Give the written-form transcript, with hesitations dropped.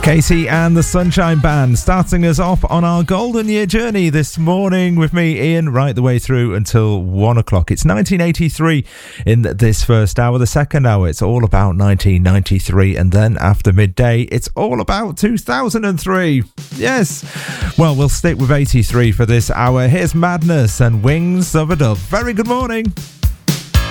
Casey and the Sunshine Band starting us off on our golden year journey this morning with me, Ian, right the way through until 1 o'clock. It's 1983 in this first hour. The second hour, it's all about 1993. And then after midday, it's all about 2003. Yes. Well, we'll stick with 83 for this hour. Here's Madness and Wings of a Dove. Very good morning.